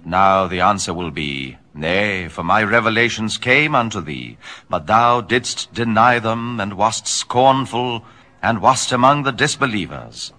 Now the answer will be, Nay, for my revelations came unto thee, but thou didst deny them, and wast scornful, and wast among the disbelievers.